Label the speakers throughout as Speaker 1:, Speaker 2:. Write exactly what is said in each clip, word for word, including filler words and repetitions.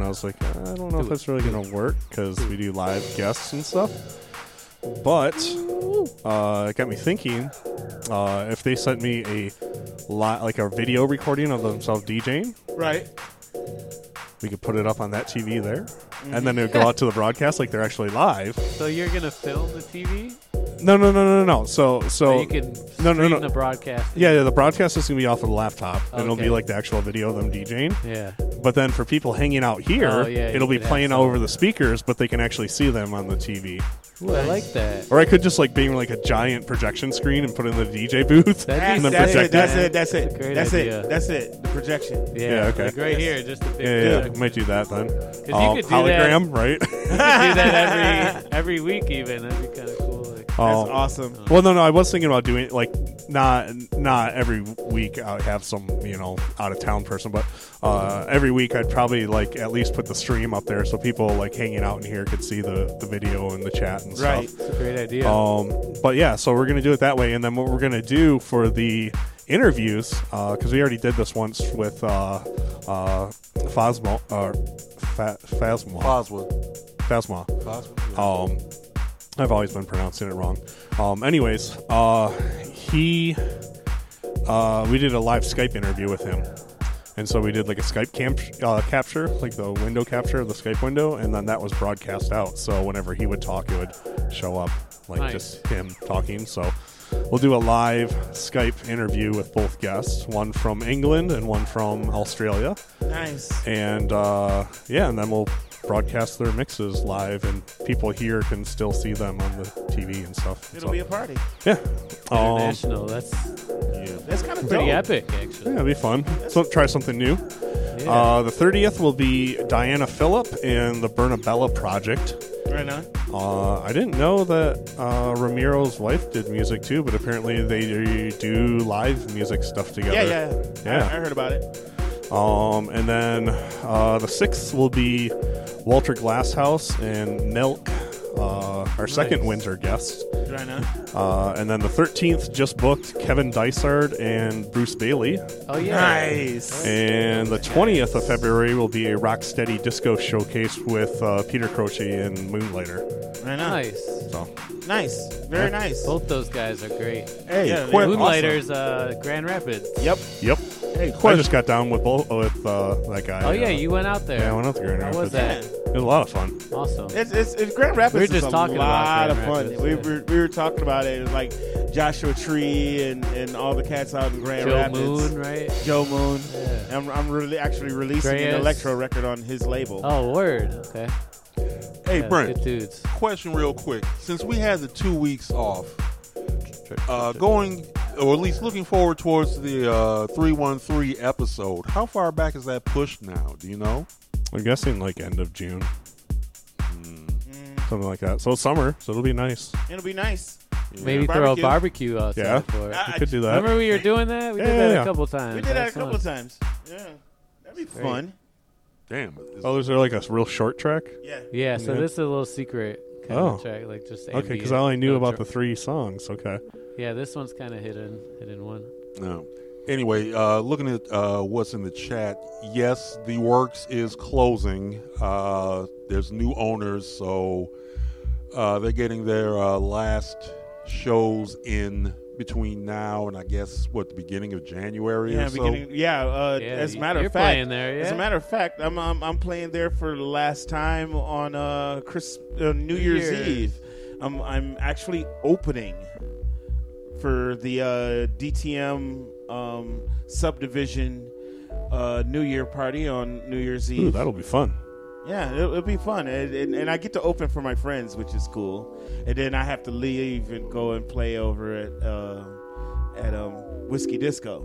Speaker 1: was like, I don't know if that's really going to work because we do live guests and stuff. But uh, it got me thinking, uh, if they sent me a li- like a video recording of themselves DJing,
Speaker 2: right?
Speaker 1: We could put it up on that T V there, mm-hmm. and then it would go out to the broadcast like they're actually live.
Speaker 3: So you're gonna film the T V?
Speaker 1: No, no, no, no, no. So, so,
Speaker 3: so you can
Speaker 1: no, no, no.
Speaker 3: the broadcast.
Speaker 1: Yeah, yeah. The broadcast is gonna be off of the laptop,
Speaker 3: okay.
Speaker 1: and it'll be like the actual video of them DJing.
Speaker 3: Yeah.
Speaker 1: But then for people hanging out here,
Speaker 3: oh, yeah,
Speaker 1: it'll be playing over the speakers, but they can actually see them on the T V.
Speaker 3: Ooh, I like that.
Speaker 1: Or I could just like being like a giant projection screen and put it in the D J booth.
Speaker 2: That's,
Speaker 1: and then
Speaker 2: that's, it, that's
Speaker 1: it.
Speaker 2: it. That's it. That's
Speaker 3: idea.
Speaker 2: it. That's it. The projection.
Speaker 3: Yeah.
Speaker 1: yeah okay.
Speaker 3: Like right here, just a big.
Speaker 1: Yeah, yeah. Might do that then.
Speaker 3: Because
Speaker 1: um,
Speaker 3: you could do
Speaker 1: hologram,
Speaker 3: that,
Speaker 1: right?
Speaker 3: You could do that every every week, even. That'd be kind of cool. Like,
Speaker 2: that's
Speaker 1: um,
Speaker 2: awesome.
Speaker 1: Well, no, no. I was thinking about doing like not not every week. I have some you know out of town person, but uh, every week I'd probably like at least put the stream up there so people like hanging out in here could see the, the video and the chat and
Speaker 2: right.
Speaker 1: stuff.
Speaker 3: That's a great idea.
Speaker 1: Um, but yeah, so we're gonna do it that way, and then what we're gonna do for the interviews, because uh, we already did this once with uh, uh, Phasmo or Fa- Phasma.
Speaker 4: Phasma.
Speaker 1: Phasma.
Speaker 4: Phasma.
Speaker 1: Um, I've always been pronouncing it wrong. Um, anyways, uh, he, uh, we did a live Skype interview with him. And so we did like a Skype camp, uh, capture, like the window capture of the Skype window, and then that was broadcast out. So whenever he would talk, it would show up like
Speaker 3: nice.
Speaker 1: just him talking. So we'll do a live Skype interview with both guests, one from England and one from Australia.
Speaker 2: Nice.
Speaker 1: And uh, yeah, and then we'll broadcast their mixes live, and people here can still see them on the T V and stuff.
Speaker 2: It'll
Speaker 1: so,
Speaker 2: be a party.
Speaker 1: Yeah.
Speaker 3: International. Um, that's
Speaker 2: yeah. That's kind of
Speaker 3: pretty
Speaker 2: dope.
Speaker 3: epic, actually.
Speaker 1: Yeah, it'll be fun. So try something new.
Speaker 3: Yeah.
Speaker 1: Uh, the thirtieth will be Diana Phillip and the Bernabella Project.
Speaker 2: Right on.
Speaker 1: Uh, I didn't know that uh, Ramiro's wife did music too, but apparently they do live music stuff together.
Speaker 2: Yeah, yeah.
Speaker 1: Yeah.
Speaker 2: I, I heard about it.
Speaker 1: Um, and then uh, the sixth will be Walter Glasshouse and Nelk, uh, our
Speaker 3: nice.
Speaker 1: second winter guest.
Speaker 2: Right on.
Speaker 1: Uh, and then the thirteenth just booked Kevin Dysart and Bruce Bailey.
Speaker 3: Oh, yeah.
Speaker 2: Nice.
Speaker 1: And the twentieth of February will be a Rocksteady Disco showcase with uh, Peter Croce and Moonlighter.
Speaker 2: Right on.
Speaker 3: Nice.
Speaker 1: So
Speaker 2: Nice. Very
Speaker 1: Yeah.
Speaker 2: nice.
Speaker 3: Both those guys are great.
Speaker 1: hey,
Speaker 2: Yeah,
Speaker 1: quite
Speaker 3: Moonlighters, uh, Grand Rapids.
Speaker 2: Yep.
Speaker 1: Yep.
Speaker 2: Hey,
Speaker 1: I just got down with both with uh, that guy.
Speaker 3: Oh, yeah,
Speaker 1: uh,
Speaker 3: you went out there.
Speaker 1: Yeah, I went out to Grand
Speaker 3: How
Speaker 1: Rapids.
Speaker 3: was that?
Speaker 1: It was a lot of fun.
Speaker 3: Awesome.
Speaker 2: It's, it's, it's Grand Rapids.
Speaker 3: We were
Speaker 2: is
Speaker 3: just
Speaker 2: a
Speaker 3: talking about
Speaker 2: lot
Speaker 3: Grand
Speaker 2: of fun.
Speaker 3: Rapids,
Speaker 2: we,
Speaker 3: yeah.
Speaker 2: were, we were talking about it. It was like Joshua Tree and, and all the cats out in Grand
Speaker 3: Joe
Speaker 2: Rapids.
Speaker 3: Moon, right?
Speaker 2: Joe Moon.
Speaker 3: Yeah.
Speaker 2: I'm, I'm really actually releasing
Speaker 3: Dreas.
Speaker 2: an electro record on his label.
Speaker 3: Oh, word. Okay.
Speaker 4: Hey,
Speaker 3: Yeah,
Speaker 4: Brent,
Speaker 3: good dudes.
Speaker 4: question real quick. Since we had the two weeks off, uh, going, or at least looking forward towards the uh, three one three episode, how far back is that pushed now? Do you know?
Speaker 1: I'm guessing like end of June.
Speaker 2: Mm,
Speaker 1: Something like that. So it's summer, so it'll be nice.
Speaker 2: it'll be nice.
Speaker 3: Maybe
Speaker 2: Yeah.
Speaker 3: throw a
Speaker 2: Barbecue.
Speaker 3: barbecue outside
Speaker 1: Yeah.
Speaker 3: for it.
Speaker 2: I-
Speaker 1: We could do that.
Speaker 3: Remember we were doing that? We
Speaker 1: Yeah,
Speaker 3: did
Speaker 1: yeah,
Speaker 3: that
Speaker 1: yeah.
Speaker 3: a couple times.
Speaker 2: We did that a
Speaker 3: That's
Speaker 2: couple
Speaker 3: fun.
Speaker 2: of times. Yeah. That'd be
Speaker 3: Great.
Speaker 2: fun.
Speaker 4: Damn. Is,
Speaker 1: Oh, is there like a real short track?
Speaker 2: Yeah.
Speaker 3: Yeah, so
Speaker 1: Yeah.
Speaker 3: this is a little secret kind
Speaker 1: Oh.
Speaker 3: of track, like just
Speaker 1: Okay, because
Speaker 3: ambient,
Speaker 1: I only knew
Speaker 3: no
Speaker 1: about
Speaker 3: dr-
Speaker 1: the three songs. Okay.
Speaker 3: Yeah, this one's kind of hidden, hidden one.
Speaker 4: no. Anyway, uh, looking at uh, what's in the chat, yes, the works is closing. Uh, there's new owners, so uh, they're getting their uh, last shows in between now and I guess what the beginning of January
Speaker 2: Yeah,
Speaker 4: or so.
Speaker 2: beginning, yeah, uh,
Speaker 3: Yeah,
Speaker 2: as a
Speaker 3: you-
Speaker 2: matter
Speaker 3: you're
Speaker 2: of fact,
Speaker 3: playing there,
Speaker 2: as a
Speaker 3: yeah?
Speaker 2: matter of fact, I'm I'm, I'm playing there for the last time on uh, Chris uh, New Year's
Speaker 3: Year's.
Speaker 2: Eve. I'm I'm actually opening for the uh, D T M um, subdivision uh, New Year party on New Year's Eve.
Speaker 1: Ooh, that'll be fun.
Speaker 2: Yeah, it'll, it'll be fun, and, and, and I get to open for my friends, which is cool. And then I have to leave and go and play over at uh, at um, Whiskey Disco.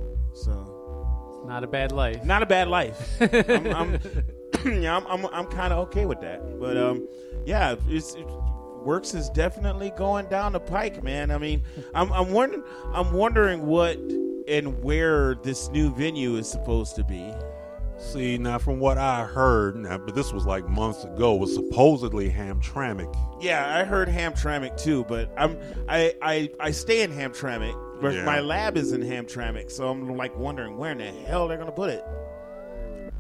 Speaker 2: So
Speaker 3: Not a bad life.
Speaker 2: not a bad life. I'm, I'm yeah, I'm I'm, I'm kind of okay with that. But um, yeah, it's, it, Works is definitely going down the pike, man. I mean, I'm I'm wondering I'm wondering what and where this new venue is supposed to be.
Speaker 4: See, now from what I heard, now, but this was like months ago, was supposedly Hamtramck.
Speaker 2: Yeah, I heard Hamtramck too, but I'm I I, I stay in Hamtramck, but
Speaker 4: Yeah.
Speaker 2: my lab is in Hamtramck, so I'm like wondering where in the hell they're gonna put it.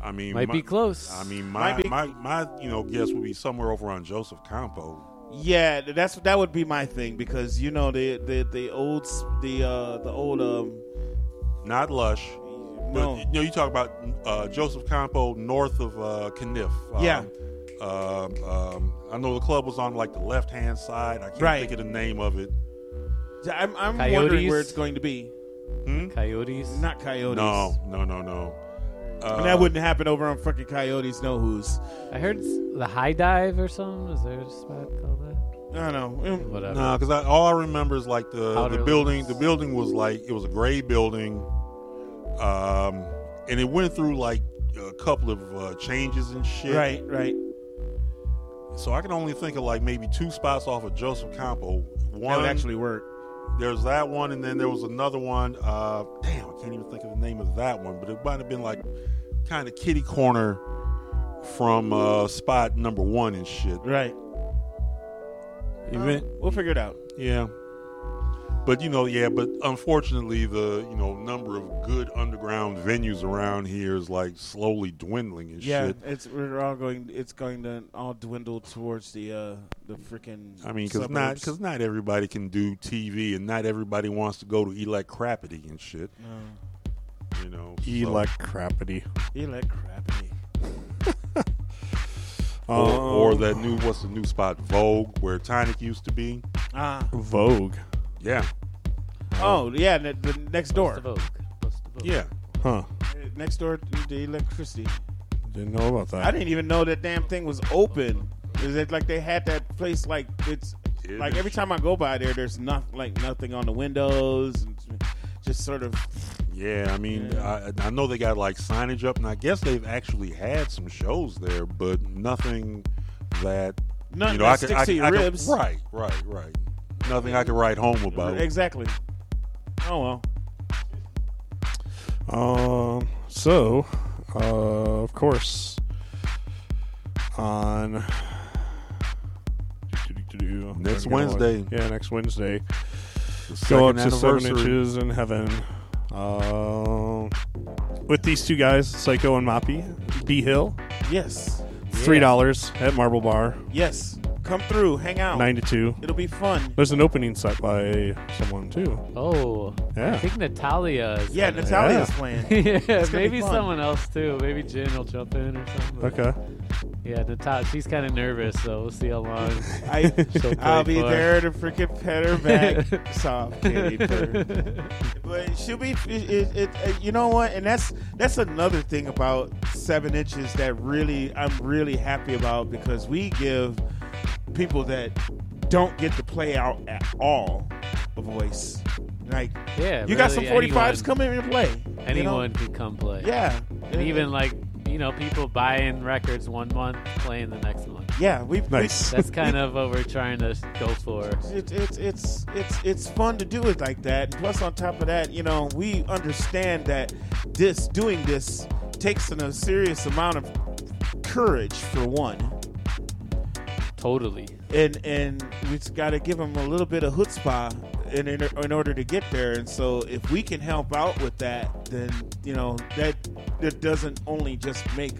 Speaker 4: I mean,
Speaker 3: Might
Speaker 4: my,
Speaker 3: be close.
Speaker 4: I mean, my,
Speaker 2: Might be.
Speaker 4: my my you know guess would be somewhere over on Joseph Campo.
Speaker 2: Yeah, that's that would be my thing because you know the the the old s- the uh the old um
Speaker 4: Not Lush. But
Speaker 2: no
Speaker 4: you know, you talk about uh, Joseph Campo north of uh, Kniff. Um,
Speaker 2: Yeah.
Speaker 4: Um, um, I know the club was on like the left hand side. I can't
Speaker 2: Right.
Speaker 4: think of the name of it.
Speaker 2: I'm I'm
Speaker 3: Coyotes?
Speaker 2: wondering where it's going to be.
Speaker 4: Hmm?
Speaker 3: Coyotes.
Speaker 2: Not Coyotes.
Speaker 4: No, no, no, no. Uh,
Speaker 2: And that wouldn't happen over on fucking Coyotes. No who's.
Speaker 3: I heard it's the High Dive or something. Is there a spot called that?
Speaker 2: I don't know. Mm,
Speaker 3: Whatever.
Speaker 4: No, because I, all I remember is like the,
Speaker 3: Outer
Speaker 4: the building.
Speaker 3: limits.
Speaker 4: The building was like it was a gray building, um, and it went through like a couple of uh, changes and shit.
Speaker 2: Right, right.
Speaker 4: So I can only think of like maybe two spots off of Joseph Campo.
Speaker 2: That
Speaker 4: One
Speaker 2: would actually work.
Speaker 4: There's that one, and then there was another one. Uh, damn, I can't even think of the name of that one, but it might have been like kind of kitty corner from uh, spot number one and shit.
Speaker 2: Right.
Speaker 1: Even
Speaker 2: Uh, we'll figure it out.
Speaker 4: Yeah. But you know, yeah, but unfortunately the, you know, number of good underground venues around here is like slowly dwindling and
Speaker 2: Yeah,
Speaker 4: shit.
Speaker 2: it's we're all going. It's going to all dwindle towards the uh the freaking.
Speaker 4: I mean, cuz not cuz not everybody can do T V and not everybody wants to go to Electrapity and shit,
Speaker 2: no.
Speaker 4: you know. so-
Speaker 1: Electrapity.
Speaker 2: Electrapity.
Speaker 4: or,
Speaker 1: Um,
Speaker 4: or that new what's the new spot Vogue where Tonic used to be?
Speaker 2: Ah.
Speaker 1: Vogue.
Speaker 4: Yeah.
Speaker 2: Oh yeah, the, the next
Speaker 3: What's
Speaker 2: door.
Speaker 3: the Vogue? What's the Vogue?
Speaker 4: Yeah.
Speaker 1: Huh.
Speaker 2: Uh, Next door to the electricity.
Speaker 1: Didn't know about that.
Speaker 2: I didn't even know that damn thing was open. Is it like they had that place like it's
Speaker 4: It
Speaker 2: like
Speaker 4: is-
Speaker 2: every time I go by there, there's not like nothing on the windows and just sort of.
Speaker 4: Yeah, I mean,
Speaker 2: Yeah.
Speaker 4: I, I know they got like signage up, and I guess they've actually had some shows there, but nothing that
Speaker 2: Nothing
Speaker 4: you know
Speaker 2: that
Speaker 4: I could,
Speaker 2: sticks
Speaker 4: I
Speaker 2: to
Speaker 4: could-
Speaker 2: your
Speaker 4: I could-
Speaker 2: ribs.
Speaker 4: right, right, right. Nothing I could write home about.
Speaker 2: Exactly. Oh well.
Speaker 1: Um. So, uh, of course, on
Speaker 4: Next Wednesday.
Speaker 1: Yeah, next Wednesday.
Speaker 4: The
Speaker 1: Go up
Speaker 4: second
Speaker 1: to seven
Speaker 4: anniversary.
Speaker 1: inches in heaven. Um, with these two guys, Psycho and Moppy, B Hill,
Speaker 2: Yes.
Speaker 1: three dollars at Marble Bar,
Speaker 2: Yes. Come through. Hang out.
Speaker 1: nine to two.
Speaker 2: It'll be fun.
Speaker 1: There's an opening set by someone too.
Speaker 3: Oh,
Speaker 1: Yeah.
Speaker 3: I think Natalia. Is
Speaker 2: Yeah,
Speaker 3: gonna-
Speaker 2: Natalia's
Speaker 1: Yeah.
Speaker 2: playing.
Speaker 3: yeah,
Speaker 2: gonna be
Speaker 3: maybe
Speaker 2: fun.
Speaker 3: someone else too. Maybe Jen will jump in or something.
Speaker 1: Okay.
Speaker 3: Yeah, Natalia. She's kind of nervous, so we'll see how long.
Speaker 2: I,
Speaker 3: She'll
Speaker 2: I'll
Speaker 3: play
Speaker 2: be
Speaker 3: for.
Speaker 2: there to freaking pet her back. Soft kitty purr. But she'll be. It, it, it, uh, you know what? And that's that's another thing about seven inches that really I'm really happy about because we give people that don't get to play out at all a voice. Like
Speaker 3: Yeah,
Speaker 2: you got some
Speaker 3: really,
Speaker 2: forty-fives
Speaker 3: anyone-
Speaker 2: come in and play. you know?
Speaker 3: Anyone can come play.
Speaker 2: Yeah.
Speaker 3: and even like you know, people buying records one month, playing the next month.
Speaker 2: yeah, we've
Speaker 1: Nice.
Speaker 3: That's kind of what we're trying to go for.
Speaker 2: It's it's it's it's it's fun to do it like that. Plus, on top of that, you know, we understand that this doing this takes an, a serious amount of courage for one,
Speaker 3: Totally.
Speaker 2: and and we've got to give them a little bit of chutzpah in, in in order to get there. And so, if we can help out with that, then you know that that doesn't only just make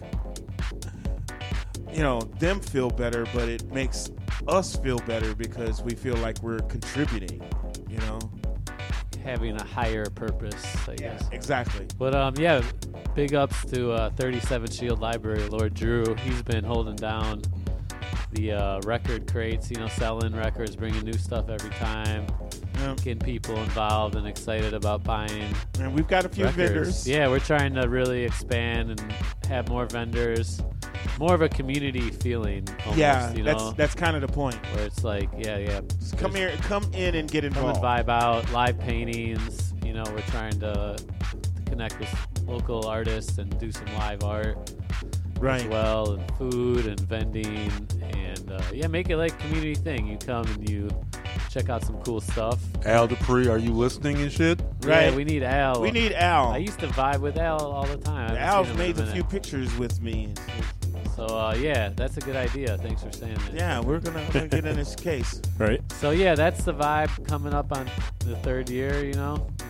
Speaker 2: you know them feel better, but it makes us feel better because we feel like we're contributing. You know.
Speaker 3: Having a higher purpose, I guess.
Speaker 2: Exactly.
Speaker 3: But um, yeah, big ups to uh, thirty-seven Shield Library, Lord Drew. He's been holding down the uh, record crates, you know, selling records, bringing new stuff every time,
Speaker 2: Yeah.
Speaker 3: getting people involved and excited about buying
Speaker 2: And we've got a few
Speaker 3: records.
Speaker 2: vendors.
Speaker 3: Yeah, we're trying to really expand and have more vendors, more of a community feeling. Almost,
Speaker 2: Yeah,
Speaker 3: you
Speaker 2: that's
Speaker 3: know,
Speaker 2: that's kind of the point.
Speaker 3: where it's like, yeah, yeah,
Speaker 2: Just come
Speaker 3: there's-
Speaker 2: here, come in and get
Speaker 3: come and
Speaker 2: involved.
Speaker 3: vibe out, live paintings. You know, we're trying to, to connect with local artists and do some live art as
Speaker 2: Right.
Speaker 3: well, and food and vending, and uh, yeah, make it like a community thing. You come and you check out some cool stuff.
Speaker 4: Al Dupree, are you listening and shit?
Speaker 2: Right.
Speaker 3: Yeah, we need Al.
Speaker 2: We need Al.
Speaker 3: I used to vibe with Al all the time. I haven't
Speaker 2: Al's
Speaker 3: seen him in
Speaker 2: made a
Speaker 3: minute.
Speaker 2: few pictures with me.
Speaker 3: So uh, yeah, that's a good idea. Thanks for saying that.
Speaker 2: Yeah, we're gonna, gonna get in this case.
Speaker 1: Right.
Speaker 3: So yeah, that's the vibe coming up on the third year. You know, we'll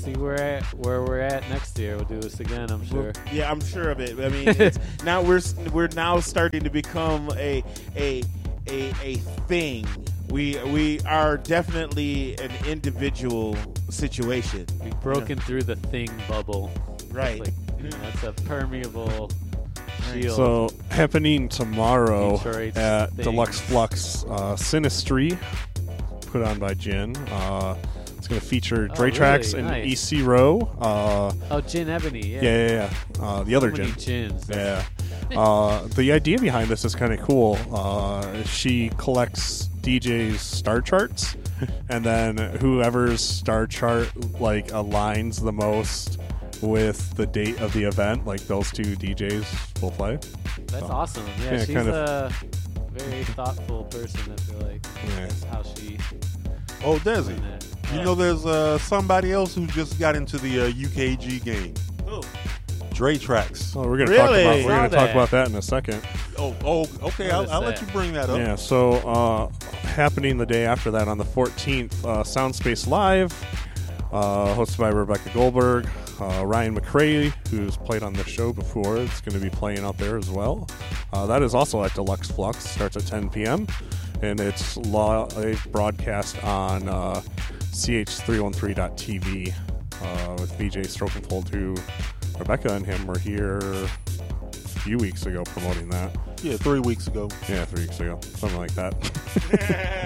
Speaker 3: see where at, where we're at next year. We'll do this again, I'm sure.
Speaker 2: Well, yeah, I'm sure of it. I mean, it's, now we're we're now starting to become a a a a thing. We we are definitely an individual situation.
Speaker 3: We've broken
Speaker 2: Yeah.
Speaker 3: through the thing bubble.
Speaker 2: Right.
Speaker 3: Like, you know, that's a permeable shield.
Speaker 1: So happening tomorrow
Speaker 3: Detroit's
Speaker 1: at
Speaker 3: thing.
Speaker 1: Deluxe Flux uh, Sinistry, put on by Jin. Uh, it's going to feature
Speaker 3: Oh,
Speaker 1: Dre Tracks
Speaker 3: really?
Speaker 1: and
Speaker 3: Nice.
Speaker 1: E C Row. Uh,
Speaker 3: Oh, Gin Ebony, yeah.
Speaker 1: yeah, yeah, yeah. Uh, the
Speaker 3: So
Speaker 1: other
Speaker 3: many
Speaker 1: Jin.
Speaker 3: gins.
Speaker 1: Yeah. Uh, the idea behind this is kind of cool. Uh, she collects D Js' star charts, and then whoever's star chart like aligns the most with the date of the event, like those two D Js will play.
Speaker 3: That's
Speaker 1: So,
Speaker 3: awesome. Yeah,
Speaker 1: yeah,
Speaker 3: she's
Speaker 1: kind of-
Speaker 3: a very thoughtful person, I feel like.
Speaker 1: Yeah.
Speaker 3: That's how she
Speaker 4: Oh, Desi,
Speaker 3: doing that.
Speaker 4: you
Speaker 3: Yeah.
Speaker 4: know there's uh, somebody else who just got into the uh, U K G game.
Speaker 2: Ooh.
Speaker 4: Dre Tracks.
Speaker 1: Oh, we're gonna talk
Speaker 2: Really?
Speaker 1: about we're
Speaker 3: Saw
Speaker 1: gonna talk
Speaker 3: that.
Speaker 1: about that in a second.
Speaker 4: Oh, oh, okay. I'll,
Speaker 3: Noticed
Speaker 4: I'll let
Speaker 3: that.
Speaker 4: you bring that up.
Speaker 1: Yeah. So uh, happening the day after that on the fourteenth, uh, Soundspace Live, uh, hosted by Rebecca Goldberg, uh, Ryan McCrae, who's played on the show before. It's going to be playing out there as well. Uh, that is also at Deluxe Flux. Starts at ten p.m. and it's live broadcast on uh, C H three one three dot T V uh, with V J Strokenfold, who Rebecca and him were here a few weeks ago promoting that.
Speaker 4: Yeah, three weeks ago.
Speaker 1: Yeah, three weeks ago, something like that.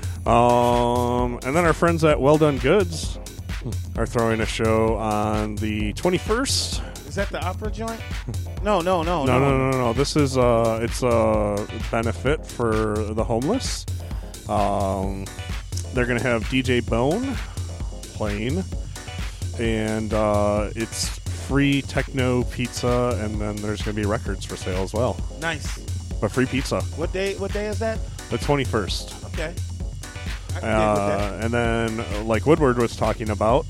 Speaker 1: um, and then our friends at Well Done Goods are throwing a show on the twenty-first.
Speaker 2: Is that the opera joint? No, no, no,
Speaker 1: No, no, no, no, no. This is uh, it's a benefit for the homeless. Um, they're gonna have D J Bone playing, and uh, it's free techno pizza, and then there's gonna be records for sale as well.
Speaker 2: Nice.
Speaker 1: But free pizza,
Speaker 2: What day? What day is that?
Speaker 1: the twenty-first.
Speaker 2: Okay. I can get with
Speaker 1: Uh,
Speaker 2: that.
Speaker 1: and then, uh, like Woodward was talking about,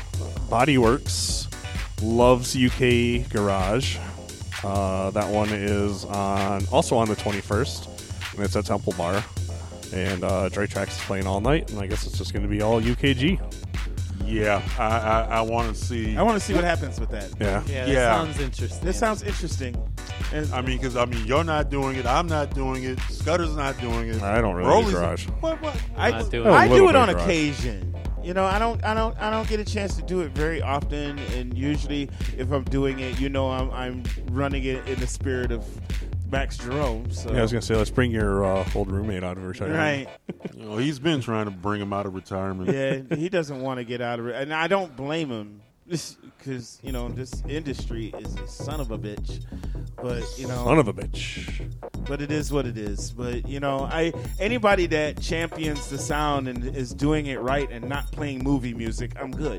Speaker 1: Bodyworks loves U K Garage. Uh, that one is on also on the twenty-first, and it's at Temple Bar. And uh, Dre Tracks is playing all night, and I guess it's just going to be all U K G.
Speaker 4: Yeah, I I, I want to see.
Speaker 2: I want to see what happens with that.
Speaker 1: Yeah.
Speaker 3: Yeah, that
Speaker 4: Yeah.
Speaker 3: sounds interesting.
Speaker 2: This sounds interesting. And
Speaker 4: I mean, because I mean, you're not doing it. I'm not doing it. Scudder's not doing it.
Speaker 1: I don't really
Speaker 4: Broly's-
Speaker 1: do garage.
Speaker 4: What? What?
Speaker 2: I,
Speaker 3: not doing
Speaker 1: it.
Speaker 2: I
Speaker 1: A
Speaker 2: do
Speaker 1: little
Speaker 2: it
Speaker 1: bit
Speaker 2: on
Speaker 1: garage.
Speaker 2: occasion. You know, I don't, I don't, I don't get a chance to do it very often. And usually, if I'm doing it, you know, I'm, I'm running it in the spirit of Max Jerome. So
Speaker 1: Yeah, I was going to say, let's bring your uh, old roommate out of retirement.
Speaker 2: right,
Speaker 4: You know, he's been trying to bring him out of retirement.
Speaker 2: yeah, he doesn't want to get out of it, and I don't blame him, because you know this industry is a son of a bitch. But you know,
Speaker 1: Son of a bitch.
Speaker 2: but it is what it is. But you know, I anybody that champions the sound and is doing it right and not playing movie music, I'm good.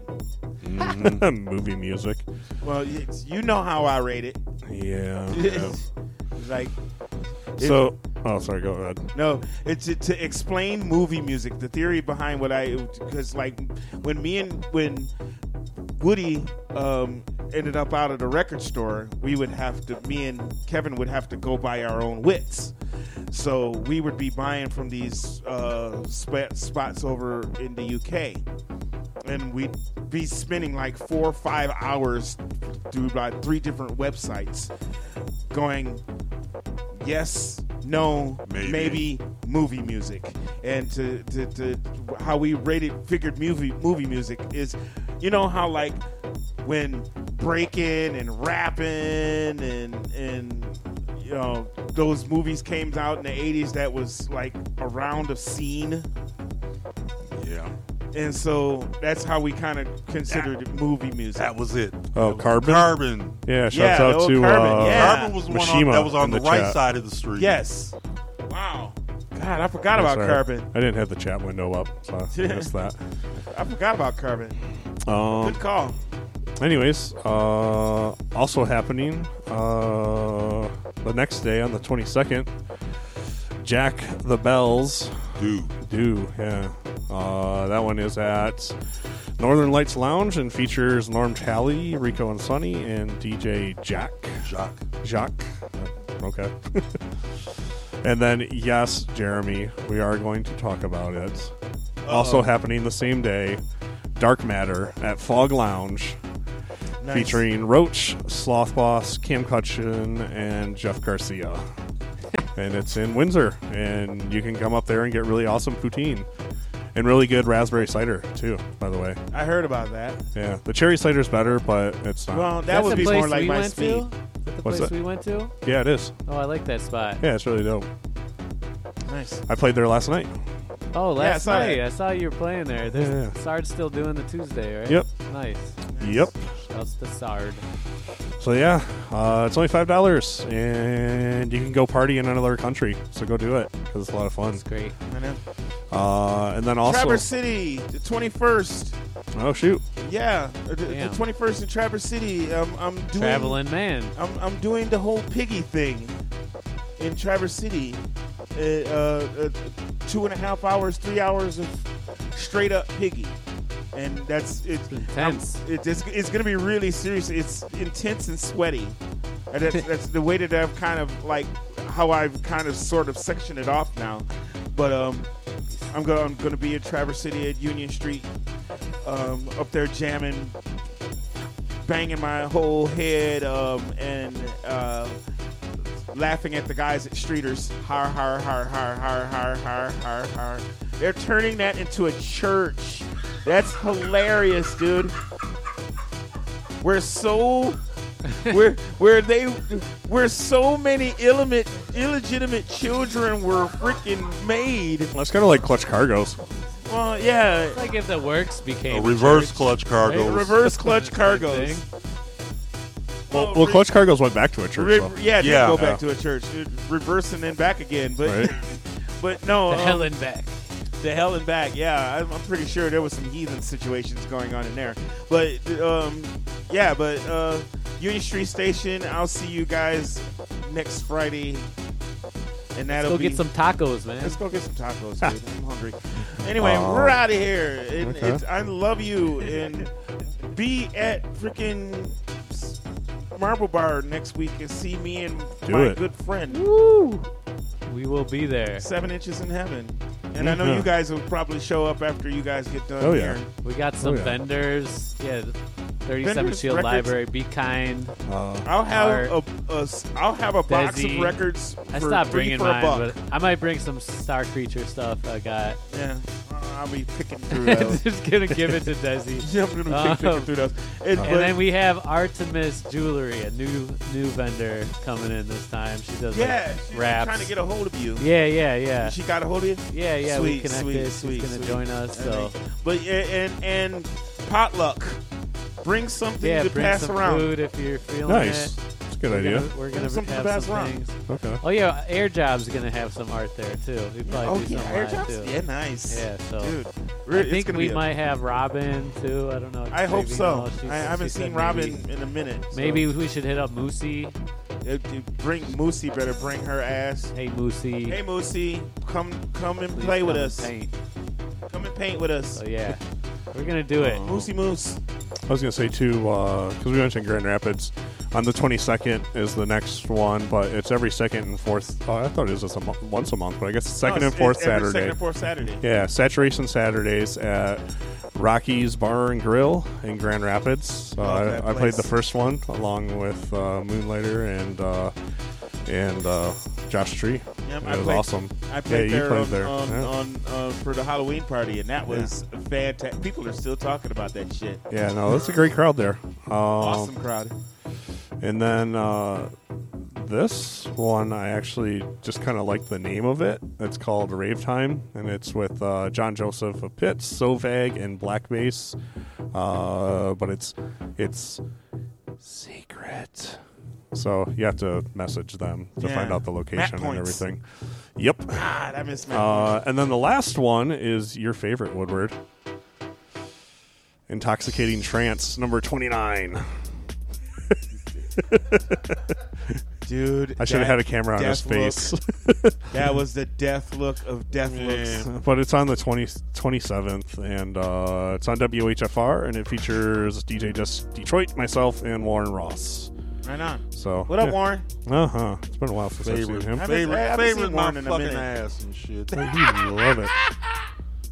Speaker 1: Movie music.
Speaker 2: Well, it's, you know how I rate it.
Speaker 1: Yeah. yeah.
Speaker 2: like,
Speaker 1: So, oh, sorry, go ahead.
Speaker 2: no, it's to, to explain movie music. The theory behind what I, because like when me and when Woody um, ended up out of the record store, we would have to, me and Kevin would have to go buy our own wits. So we would be buying from these uh, sp- spots over in the U K. And we'd be spending like four or five hours through about three different websites going, yes, no,
Speaker 4: Maybe.
Speaker 2: maybe, movie music. And to, to, to how we rated figured movie movie music is, you know how like when breaking and rapping and and you know those movies came out in the eighties, that was like a round of scene.
Speaker 4: Yeah,
Speaker 2: And so that's how we kind of considered it movie music.
Speaker 4: that was it.
Speaker 1: Oh, Carbon?
Speaker 4: Carbon.
Speaker 1: Yeah, shouts
Speaker 2: Yeah, the
Speaker 1: out
Speaker 2: old
Speaker 1: to
Speaker 2: Carbon,
Speaker 1: uh,
Speaker 2: yeah.
Speaker 4: Carbon was the one on,
Speaker 1: Mishima
Speaker 4: that was on
Speaker 1: in
Speaker 4: the,
Speaker 1: the
Speaker 4: right
Speaker 1: chat.
Speaker 4: side of the street.
Speaker 2: Yes. Wow. God, I forgot about
Speaker 1: Sorry.
Speaker 2: Carbon.
Speaker 1: I didn't have the chat window up, so I missed that.
Speaker 2: I forgot about Carbon.
Speaker 1: Um,
Speaker 2: Good call.
Speaker 1: anyways, uh, also happening uh, the next day on the twenty-second, Jack the Bells
Speaker 4: dude.
Speaker 1: do, yeah. Uh, that one is at Northern Lights Lounge and features Norm Talley, Rico and Sonny, and D J Jack.
Speaker 4: Jacques.
Speaker 1: Jacques. Okay. And then, yes, Jeremy, we are going to talk about it. Also happening the same day, Dark Matter at Fog Lounge,
Speaker 2: Nice.
Speaker 1: featuring Roach, Sloth Boss, Cam Cutchin, and Jeff Garcia. And it's in Windsor, and you can come up there and get really awesome poutine. And really good raspberry cider, too, by the way.
Speaker 2: I heard about that.
Speaker 1: Yeah, the cherry cider's better, but it's not.
Speaker 2: Well, that
Speaker 3: That's
Speaker 2: would
Speaker 3: the
Speaker 2: be
Speaker 3: place
Speaker 2: more like
Speaker 3: we
Speaker 2: my
Speaker 3: went
Speaker 2: speed.
Speaker 3: to? Is that the
Speaker 1: What's
Speaker 3: place
Speaker 1: that?
Speaker 3: we went to?
Speaker 1: Yeah, it is.
Speaker 3: Oh, I like that spot.
Speaker 1: Yeah, it's really dope.
Speaker 2: Nice.
Speaker 1: I played there last night.
Speaker 3: Oh,
Speaker 2: Yeah, I
Speaker 3: last
Speaker 2: saw
Speaker 3: night.
Speaker 2: that.
Speaker 3: I saw you were playing there. There's,
Speaker 1: Yeah, yeah.
Speaker 3: Sard's still doing the Tuesday, right?
Speaker 1: Yep.
Speaker 3: Nice.
Speaker 1: Yep.
Speaker 3: Shouts to Sard.
Speaker 1: So yeah, uh, it's only five dollars, and you can go party in another country. So go do it because it's a lot of fun.
Speaker 3: It's great.
Speaker 2: I know.
Speaker 1: Uh, and then also,
Speaker 2: Traverse City, the twenty-first.
Speaker 1: oh shoot,
Speaker 2: Yeah, the, the
Speaker 3: Damn.
Speaker 2: twenty-first in Traverse City. Um, I'm doing.
Speaker 3: Traveling man.
Speaker 2: I'm, I'm doing the whole piggy thing in Traverse City. Uh, uh, uh, two and a half hours, three hours of straight up piggy, and that's it's
Speaker 3: Intense.
Speaker 2: I'm- It, it's it's going to be really serious. It's intense and sweaty. And that's, that's the way that I've kind of like how I've kind of sort of sectioned it off now. But um, I'm going I'm going to be in Traverse City at Union Street, um, up there jamming, banging my whole head, um, and uh, laughing at the guys at Streeters. Har har har har har har har har har. They're turning that into a church. That's hilarious, dude. We're so where where they where so many illegitimate illegitimate children were freaking made.
Speaker 1: well, it's kind of like Clutch Cargo's.
Speaker 2: Well, yeah.
Speaker 3: It's like if the works became
Speaker 4: A reverse
Speaker 3: church.
Speaker 4: clutch cargo.
Speaker 2: Reverse clutch cargos.
Speaker 3: Thing.
Speaker 1: Well, well, Clutch Cargo's went back to a church.
Speaker 2: Re-
Speaker 1: though.
Speaker 2: yeah, it did
Speaker 4: Yeah.
Speaker 2: go back
Speaker 1: Yeah.
Speaker 2: to a church, It- reverse and then back again. But
Speaker 1: Right.
Speaker 2: but no,
Speaker 3: The
Speaker 2: um,
Speaker 3: hell and back.
Speaker 2: the hell and back. Yeah, I'm, I'm pretty sure there was some heathen situations going on in there. But um, yeah, but uh, Union Street Station. I'll see you guys next Friday, and that'll
Speaker 3: Go
Speaker 2: be.
Speaker 3: get some tacos, man.
Speaker 2: Let's go get some tacos, dude. I'm hungry. Anyway,
Speaker 1: Uh,
Speaker 2: we're out of here. And
Speaker 1: okay.
Speaker 2: it's, I love you. And be at freaking Marble Bar next week and see me and
Speaker 1: Do
Speaker 2: my
Speaker 1: it.
Speaker 2: good friend,
Speaker 3: Woo! We will be there.
Speaker 2: Seven Inches in Heaven. And I know
Speaker 1: Yeah.
Speaker 2: you guys will probably show up after you guys get done
Speaker 1: Oh, yeah.
Speaker 2: here.
Speaker 3: We got some
Speaker 1: Oh, yeah.
Speaker 3: vendors. Yeah, thirty-seven
Speaker 2: Vendors,
Speaker 3: Shield
Speaker 2: records.
Speaker 3: Library. Be kind.
Speaker 1: Uh,
Speaker 2: I'll have
Speaker 3: Art.
Speaker 2: a, a s- I'll have a box
Speaker 3: Desi.
Speaker 2: of records
Speaker 3: I
Speaker 2: for
Speaker 3: stopped
Speaker 2: three
Speaker 3: bringing
Speaker 2: for
Speaker 3: mine,
Speaker 2: a buck.
Speaker 3: but I might bring some Star Creature stuff I got.
Speaker 2: Yeah, uh, I'll be picking through those.
Speaker 3: Just gonna give it to Desi.
Speaker 2: Yeah, I'm gonna be
Speaker 3: Um,
Speaker 2: picking through those. And,
Speaker 3: And
Speaker 2: but-
Speaker 3: then we have Artemis Jewelry, a new new vendor coming in this time. She does
Speaker 2: yeah,
Speaker 3: like
Speaker 2: she's
Speaker 3: wraps.
Speaker 2: trying to get a hold of you.
Speaker 3: yeah, yeah, yeah,
Speaker 2: She got a hold of you.
Speaker 3: yeah, yeah.
Speaker 2: Sweet,
Speaker 3: we connected.
Speaker 2: sweet,
Speaker 3: She's
Speaker 2: sweet,
Speaker 3: gonna
Speaker 2: sweet.
Speaker 3: join us.
Speaker 2: And
Speaker 3: So
Speaker 2: they- but and and potluck. Bring something
Speaker 3: yeah,
Speaker 2: to
Speaker 3: bring
Speaker 2: pass
Speaker 3: some
Speaker 2: around.
Speaker 3: food if you're feeling
Speaker 1: nice.
Speaker 3: it.
Speaker 1: It's a good
Speaker 3: We're
Speaker 1: idea.
Speaker 3: Gonna, we're gonna
Speaker 2: Something to
Speaker 3: have
Speaker 2: pass
Speaker 3: some
Speaker 2: around.
Speaker 3: things.
Speaker 1: Okay.
Speaker 3: Oh yeah, Air Job's gonna have some art there too. We probably
Speaker 2: Oh
Speaker 3: do
Speaker 2: yeah,
Speaker 3: some
Speaker 2: air
Speaker 3: live
Speaker 2: jobs.
Speaker 3: too.
Speaker 2: Yeah, nice.
Speaker 3: Yeah, so
Speaker 2: Dude,
Speaker 3: I
Speaker 2: it's
Speaker 3: think
Speaker 2: gonna
Speaker 3: we
Speaker 2: be a-
Speaker 3: might have Robin too. I don't know.
Speaker 2: I hope
Speaker 3: Maybe
Speaker 2: so.
Speaker 3: no, she's-
Speaker 2: I haven't
Speaker 3: she said
Speaker 2: seen Robin
Speaker 3: Maybe,
Speaker 2: in a minute. so-
Speaker 3: maybe we should hit up Moosey.
Speaker 2: It- it- bring Moosey. Better bring her ass.
Speaker 3: Hey Moosey,
Speaker 2: Hey Moosey, come come and
Speaker 3: please
Speaker 2: play with
Speaker 3: come
Speaker 2: us.
Speaker 3: and paint.
Speaker 2: Come and paint with us.
Speaker 3: So yeah, we're gonna do it.
Speaker 2: Moosey Moose.
Speaker 1: I was gonna say too, because we mentioned Grand Rapids. On the twenty-second is the next one, but it's every second and fourth. Oh, I thought it was just a mo- once a month, but I guess it's second
Speaker 2: No,
Speaker 1: and
Speaker 2: it's-
Speaker 1: fourth
Speaker 2: it's every
Speaker 1: Saturday.
Speaker 2: Second and fourth Saturday.
Speaker 1: Yeah, Saturation Saturdays at Rocky's Bar and Grill in Grand Rapids. So
Speaker 2: Love that
Speaker 1: I, I played
Speaker 2: place.
Speaker 1: the first one along with uh, Moonlighter and uh, and uh, Josh Tree.
Speaker 2: Yep,
Speaker 1: it
Speaker 2: I
Speaker 1: was
Speaker 2: played-
Speaker 1: awesome.
Speaker 2: I played
Speaker 1: yeah, you
Speaker 2: there,
Speaker 1: played
Speaker 2: on,
Speaker 1: there.
Speaker 2: on,
Speaker 1: yeah.
Speaker 2: on uh, for the Halloween party, and that was fantastic. People are still talking about that shit.
Speaker 1: yeah, no, it's a great crowd there. Um,
Speaker 2: Awesome crowd.
Speaker 1: And then uh, this one, I actually just kind of like the name of it. It's called Rave Time, and it's with uh, John Joseph of Pitts, Sovag, and Black Bass. Uh, but it's it's secret. So you have to message them to
Speaker 2: Yeah.
Speaker 1: find out the location
Speaker 2: Map
Speaker 1: and
Speaker 2: points.
Speaker 1: everything. Yep.
Speaker 2: God, I miss Matt.
Speaker 1: Uh, and then the last one is your favorite, Woodward. Intoxicating Trance, number twenty-nine.
Speaker 2: Dude,
Speaker 1: I should have
Speaker 2: that
Speaker 1: had a camera on his
Speaker 2: death
Speaker 1: face.
Speaker 2: look- that was the death look of death looks.
Speaker 1: But it's on the twenty, twenty-seventh, and uh, it's on W H F R, and it features D J Just Detroit, myself, and Warren Ross.
Speaker 2: Right on.
Speaker 1: So
Speaker 2: What up,
Speaker 1: yeah.
Speaker 2: Warren?
Speaker 1: Uh-huh. It's been a while since I've
Speaker 4: Favorite,
Speaker 1: seen him.
Speaker 2: I haven't- I
Speaker 4: favorite,
Speaker 2: haven't
Speaker 4: favorite
Speaker 2: seen
Speaker 4: my
Speaker 2: Warren in a
Speaker 4: fucking
Speaker 2: minute.
Speaker 4: ass and shit.
Speaker 1: You love it. You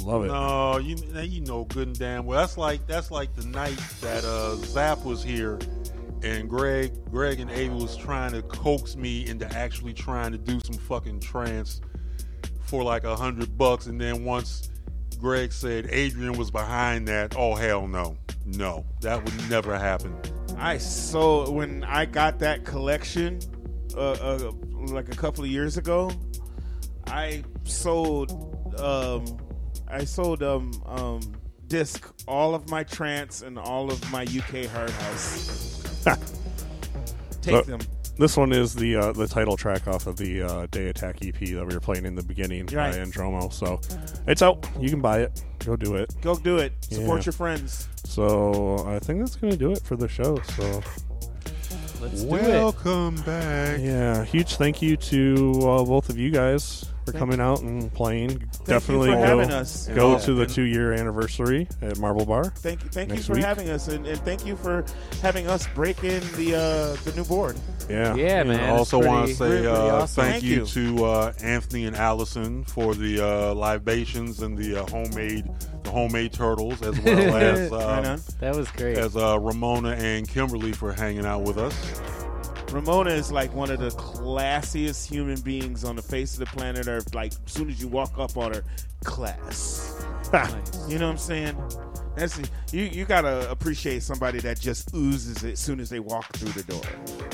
Speaker 1: Love it.
Speaker 4: No, you you know good and damn well. That's like that's like the night that uh, Zap was here, and Greg Greg and Ava was trying to coax me into actually trying to do some fucking trance for like a hundred bucks, and then once Greg said Adrian was behind that, oh hell no, no, that would never happen.
Speaker 2: I so when I got that collection, uh, uh, like a couple of years ago, I sold, um, I sold um, um, disc all of my trance and all of my U K hard house. Take
Speaker 1: So-
Speaker 2: them.
Speaker 1: This one is the uh, the title track off of the uh, Day Attack E P that we were playing in the beginning
Speaker 2: Right.
Speaker 1: by Andromo. So it's out. You can buy it. Go do it.
Speaker 2: Go do it. Support
Speaker 1: Yeah.
Speaker 2: your friends.
Speaker 1: So I think that's going to do it for the show. So
Speaker 3: Let's do it.
Speaker 4: Welcome back.
Speaker 1: yeah, huge thank you to uh, both of you guys for
Speaker 2: Thank
Speaker 1: coming out and playing.
Speaker 2: Thank
Speaker 1: Definitely
Speaker 2: you for
Speaker 1: go,
Speaker 2: having us.
Speaker 1: go
Speaker 4: Yeah.
Speaker 1: to the two year anniversary at Marble Bar.
Speaker 2: Thank you, thank you
Speaker 1: Next
Speaker 2: for
Speaker 1: week.
Speaker 2: having us, and, and thank you for having us break in the uh, the new board.
Speaker 1: Yeah.
Speaker 3: Yeah,
Speaker 4: And
Speaker 3: man.
Speaker 4: I
Speaker 3: it's
Speaker 4: also
Speaker 3: pretty-
Speaker 4: want to say
Speaker 3: pretty
Speaker 4: uh,
Speaker 3: awesome.
Speaker 4: thank,
Speaker 2: Thank
Speaker 4: you,
Speaker 2: you.
Speaker 4: to uh, Anthony and Allison for the uh, libations and the uh, homemade the homemade turtles, as well as uh,
Speaker 2: Right on.
Speaker 3: That was great.
Speaker 4: as uh, Ramona and Kimberly for hanging out with us.
Speaker 2: Ramona is like one of the classiest human beings on the face of the planet Earth. Like, as soon as you walk up on her, class.
Speaker 3: Nice.
Speaker 2: You know what I'm saying? That's you. You gotta appreciate somebody that just oozes it as soon as they walk through the door.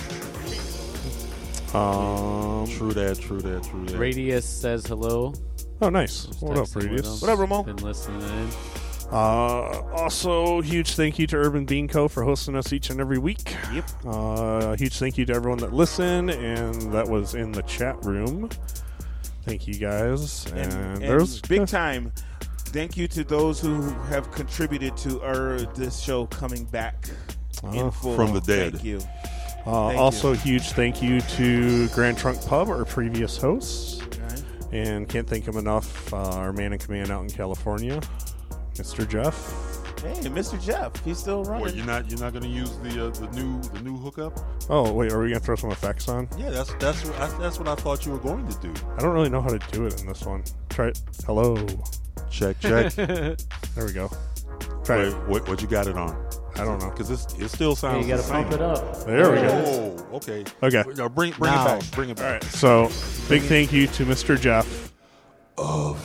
Speaker 1: Um,
Speaker 4: True that, true that, true that.
Speaker 3: Radius says hello.
Speaker 1: oh, nice.
Speaker 3: Just
Speaker 1: What up,
Speaker 3: texting with
Speaker 1: Radius?
Speaker 3: him.
Speaker 2: What up, Ramon?
Speaker 3: Been listening in.
Speaker 1: Uh, also, huge thank you to Urban Bean Co. for hosting us each and every week.
Speaker 2: Yep.
Speaker 1: Uh, huge thank you to everyone that listened and that was in the chat room. Thank you guys. And,
Speaker 2: And, and
Speaker 1: there's
Speaker 2: big time. Thank you to those who have contributed to our this show coming back in
Speaker 1: Uh,
Speaker 2: full.
Speaker 4: from the dead.
Speaker 2: Thank you.
Speaker 1: Uh,
Speaker 2: Thank
Speaker 1: also, huge thank you to Grand Trunk Pub, our previous hosts.
Speaker 2: Right.
Speaker 1: And can't thank him enough. Uh, our man in command out in California, Mister Jeff.
Speaker 2: Hey, Mister Jeff, he's still running.
Speaker 4: What, you're not you're not going to use the uh, the new the new hookup?
Speaker 1: Oh, wait, are we going to throw some effects on?
Speaker 4: Yeah, that's that's what I, that's what I thought you were going to do.
Speaker 1: I don't really know how to do it in this one. Try it. Hello.
Speaker 4: Check check.
Speaker 1: There we go. Try
Speaker 4: Wait,
Speaker 1: it.
Speaker 4: what what you got it on?
Speaker 1: I don't know.
Speaker 4: Because it still
Speaker 3: Hey,
Speaker 4: sounds.
Speaker 3: you gotta
Speaker 4: the same.
Speaker 3: pump it up.
Speaker 1: There we go.
Speaker 4: Oh, okay.
Speaker 1: Okay.
Speaker 4: Now bring bring
Speaker 3: Now.
Speaker 4: it back. Bring it
Speaker 1: All
Speaker 4: back.
Speaker 1: right. So, big thank you to Mister Jeff.
Speaker 4: Of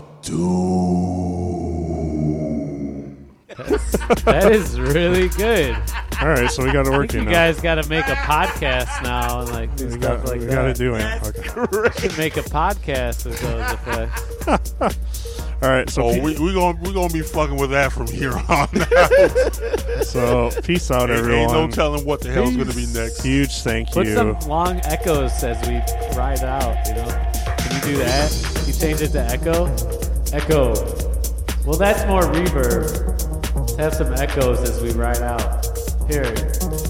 Speaker 4: doom.
Speaker 3: That is really good.
Speaker 1: All right, so we got to
Speaker 3: I
Speaker 1: work
Speaker 3: think
Speaker 1: in
Speaker 3: you guys got to make a podcast now and like do
Speaker 1: We
Speaker 3: stuff
Speaker 1: got,
Speaker 3: like
Speaker 1: we
Speaker 3: that.
Speaker 1: got to do it. Okay.
Speaker 3: You should make a podcast with those effects.
Speaker 1: All right, so
Speaker 4: Oh,
Speaker 1: pe-
Speaker 4: we we gonna we gonna be fucking with that from here on out.
Speaker 1: so peace out,
Speaker 4: Ain't,
Speaker 1: everyone.
Speaker 4: ain't no telling what the hell's gonna be
Speaker 3: Peace.
Speaker 4: next.
Speaker 1: Huge thank
Speaker 3: Put
Speaker 1: you.
Speaker 3: some long echoes as we ride out, you know? Can you do that? You change it to echo? Echo. Well, that's more reverb. Let's have some echoes as we ride out. Here.